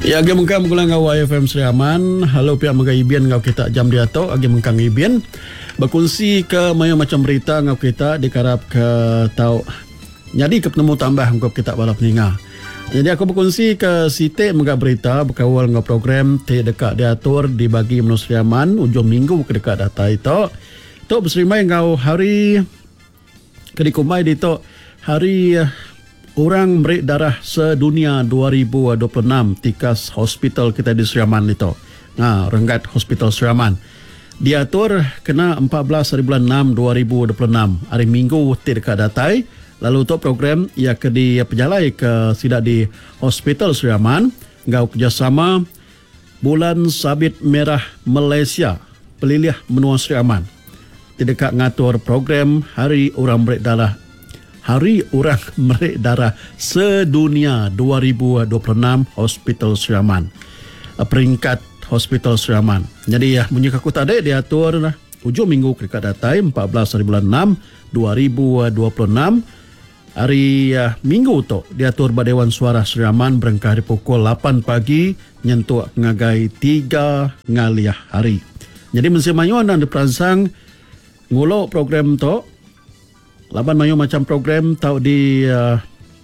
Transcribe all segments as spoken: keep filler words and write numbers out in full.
Ya, agi mengkang menggulang ngau Y F M Sri Aman. Halo pihak mengkang Ibian ngau kita jam dia to agi mengkang Ibian. Berkongsi ke maya macam berita ngau kita dikarap ke tau. Jadi ke penemu tambah ngau kita balap ninga. Jadi aku berkongsi ke site mengkang berita berkawal ngau program te dekat diatur dibagi menurut Sri Aman ujung minggu ke dekat data itu. Tok berserimai ngau hari kedikumai di tok hari orang merik darah sedunia dua ribu dua puluh enam tikas hospital kita di Sri Aman itu. Nah, Renggat Hospital Sri Aman. Diatur kena empat belas hari bulan enam dua ribu dua puluh enam. Hari Minggu tidak datai. Lalu untuk program ia ke di penjalai ke sidak di Hospital Sri Aman. Ngau kerjasama Bulan Sabit Merah Malaysia. Peliliah menua Sri Aman. Tidak ngatur program Hari Orang Merik Darah Hari Orang Merik Darah Sedunia dua ribu dua puluh enam Hospital Sri Aman. Peringkat Hospital Sri Aman. Jadi ya, bunyi kaku tadi diatur nah, ujung minggu dekat datai empat belas hari bulan enam dua ribu dua puluh enam. Hari uh, Minggu tu diatur Badewan Suara Sri Aman berangkat hari pukul lapan pagi nyentuh pengagai tiga ngaliah hari. Jadi mesti mayuan dan diperansang ngulok program tu. Laban mayu macam program tau di uh,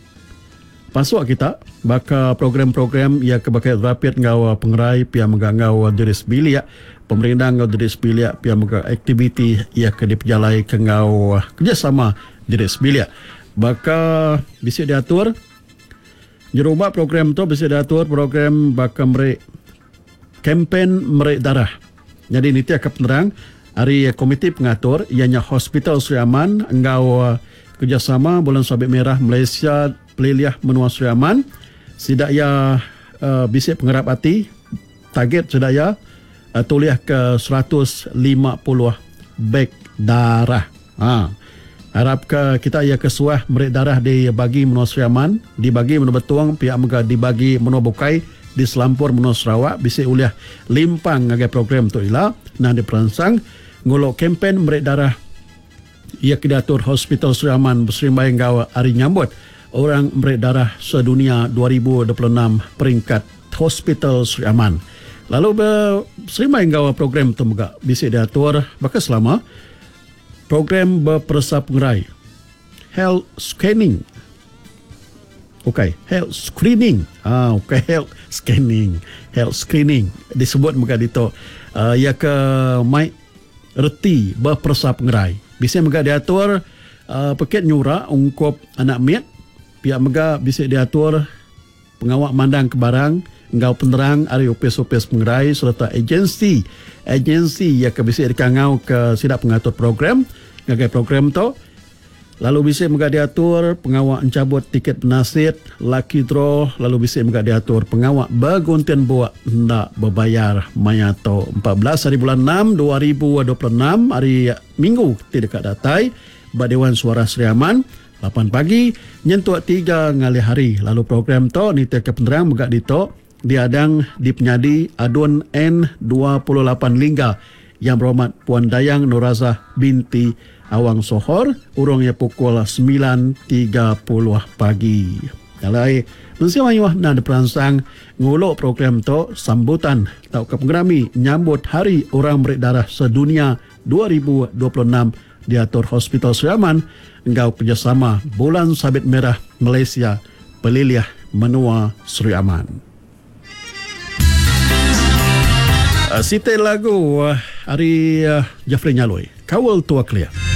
pasuk kita baka program-program ia kebakai rapid ngau pengerai pia megangau jenis bilik pemerintah ngau jenis bilik pia mega aktiviti ia ke diperjalai ke ngau kerjasama jenis bilik baka bisa diatur jerubah program tu bisa diatur program baka merik kempen merik darah. Jadi ini tiap penerang hari komiti pengatur ianya Hospital Sri Aman engkau kerjasama Bulan Sabit Merah Malaysia peliliah menua Sri Aman sidak ya uh, bisik pengerap hati target sidak ya uh, tuliah ke seratus lima puluh beg darah. Ha. Harap ke kita ya kesuah merik darah dibagi menua Sri Aman dibagi menua Betuang pihak mega dibagi menua Bukai di Selampur menua Sarawak bisik uliah limpang ngagai program tu ila nah diperansang ngulok kempen merik darah ia kedatur Hospital Sri Aman berserimbai ngau hari nyambut orang merik darah sedunia dua ribu dua puluh enam peringkat Hospital Sri Aman. Lalu berserimbai ngau program tu juga bisa diatur baka selama program berperasa pengerai health scanning. Okey, health screening. Ah, okey, health scanning, health screening disebut muka dito. Uh, ia ke mai reti berperasa pengerai. Bisa mega diatur uh, paket nyura ungkop anak miat. Pihak mega bisa diatur pengawak mandang ke barang, engkau penerang ari opes-opes pengerai serta agensi. Agensi ia ke bisa dikangau ke sidak pengatur program, ngagai program tu. Lalu bisa mega diatur pengawak encabut tiket penasit, lucky draw, lalu bisa mega diatur pengawak berguntian buat hendak berbayar mayato empat belas hari bulan enam dua ribu dua puluh enam hari Minggu tidak datai Badewan Suara Sri Aman lapan pagi nyentuh tiga ngali hari. Lalu program to ni ke penerang mega dito diadang di penyadi adun N dua puluh lapan Lingga yang berhormat Puan Dayang Nuraza binti Awang Sohor urungnya pukul sembilan tiga puluh pagi. Dalai mesti mayuah na diperansang ngulok program to sambutan tau ke pengerami nyambut Hari Orang Merik Darah Sedunia dua ribu dua puluh enam diatur Hospital Sri Aman engkau kerjasama Bulan Sabit Merah Malaysia peliliah menua Sri Aman. Uh, Site lagu uh, hari uh, Jafri Nyaloi Kawal Tua Clear.